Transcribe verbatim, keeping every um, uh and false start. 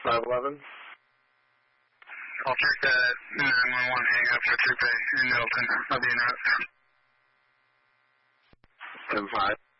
five eleven. I'll take that nine one one hang up for Troop A in Middleton. I'll be in route. ten five.